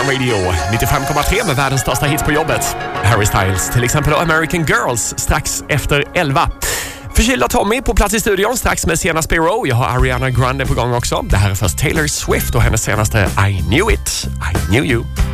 Radio 95,3 med världens största hits på jobbet. Harry Styles, till exempel American Girls, strax efter 11. Förkylda Tommy på plats i studion strax med Sienna Spiro. Jag har Ariana Grande på gång också. Det här är först Taylor Swift och hennes senaste I Knew It, I Knew You.